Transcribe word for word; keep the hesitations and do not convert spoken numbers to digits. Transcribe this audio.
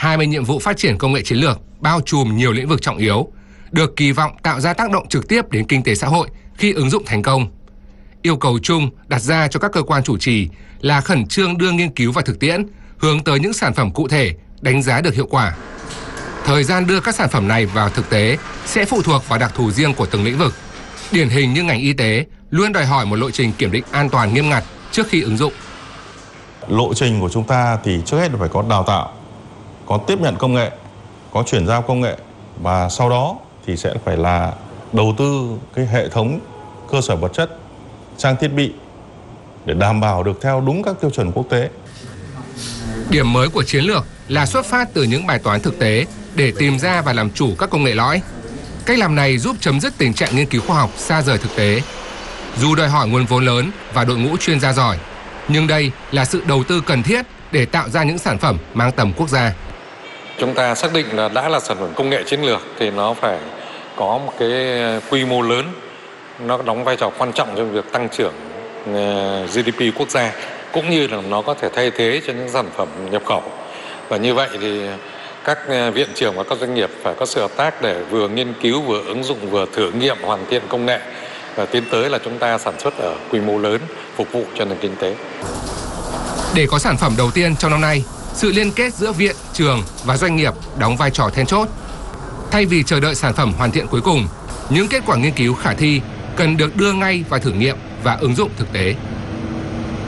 hai mươi nhiệm vụ phát triển công nghệ chiến lược bao trùm nhiều lĩnh vực trọng yếu, được kỳ vọng tạo ra tác động trực tiếp đến kinh tế xã hội khi ứng dụng thành công. Yêu cầu chung đặt ra cho các cơ quan chủ trì là khẩn trương đưa nghiên cứu vào thực tiễn, hướng tới những sản phẩm cụ thể, đánh giá được hiệu quả. Thời gian đưa các sản phẩm này vào thực tế sẽ phụ thuộc vào đặc thù riêng của từng lĩnh vực. Điển hình như ngành y tế luôn đòi hỏi một lộ trình kiểm định an toàn nghiêm ngặt trước khi ứng dụng. Lộ trình của chúng ta thì trước hết là phải có đào tạo, có tiếp nhận công nghệ, có chuyển giao công nghệ, và sau đó thì sẽ phải là đầu tư cái hệ thống cơ sở vật chất, trang thiết bị để đảm bảo được theo đúng các tiêu chuẩn quốc tế. Điểm mới của chiến lược là xuất phát từ những bài toán thực tế để tìm ra và làm chủ các công nghệ lõi. Cách làm này giúp chấm dứt tình trạng nghiên cứu khoa học xa rời thực tế. Dù đòi hỏi nguồn vốn lớn và đội ngũ chuyên gia giỏi, nhưng đây là sự đầu tư cần thiết để tạo ra những sản phẩm mang tầm quốc gia. Chúng ta xác định là đã là sản phẩm công nghệ chiến lược thì nó phải có một cái quy mô lớn, nó đóng vai trò quan trọng trong việc tăng trưởng giê đê pê quốc gia, cũng như là nó có thể thay thế cho những sản phẩm nhập khẩu. Và như vậy thì các viện trưởng và các doanh nghiệp phải có sự hợp tác để vừa nghiên cứu, vừa ứng dụng, vừa thử nghiệm hoàn thiện công nghệ, và tiến tới là chúng ta sản xuất ở quy mô lớn phục vụ cho nền kinh tế. Để có sản phẩm đầu tiên trong năm nay, sự liên kết giữa viện, trường và doanh nghiệp đóng vai trò then chốt. Thay vì chờ đợi sản phẩm hoàn thiện cuối cùng, những kết quả nghiên cứu khả thi cần được đưa ngay vào thử nghiệm và ứng dụng thực tế.